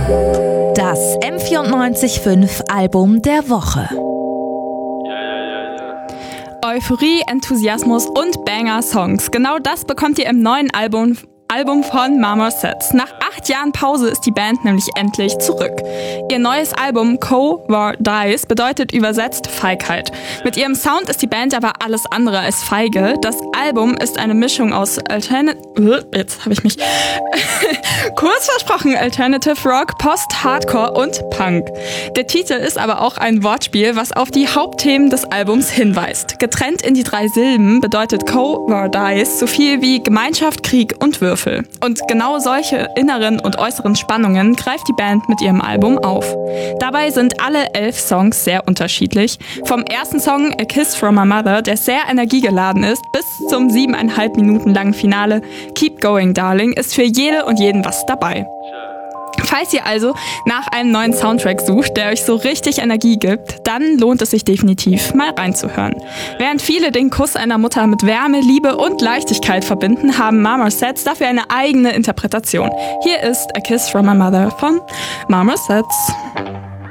Das M94.5 Album der Woche. Euphorie, Enthusiasmus und Banger-Songs. Genau das bekommt ihr im neuen Album von Marmosets. Nach 8 Jahren Pause ist die Band nämlich endlich zurück. Ihr neues Album Cowardice bedeutet übersetzt Feigheit. Mit ihrem Sound ist die Band aber alles andere als feige. Das Album ist eine Mischung aus Alternative Rock, Post-Hardcore und Punk. Der Titel ist aber auch ein Wortspiel, was auf die Hauptthemen des Albums hinweist. Getrennt in die 3 Silben bedeutet Cowardice so viel wie Gemeinschaft, Krieg und Würfel. Und genau solche inneren und äußeren Spannungen greift die Band mit ihrem Album auf. Dabei sind alle 11 Songs sehr unterschiedlich. Vom ersten Song A Kiss from My Mother, der sehr energiegeladen ist, bis zum 7,5 Minuten langen Finale Keep Going Darling ist für jede und jeden was dabei. Falls ihr also nach einem neuen Soundtrack sucht, der euch so richtig Energie gibt, dann lohnt es sich definitiv, mal reinzuhören. Während viele den Kuss einer Mutter mit Wärme, Liebe und Leichtigkeit verbinden, haben Marmosets dafür eine eigene Interpretation. Hier ist A Kiss from My Mother von Marmosets.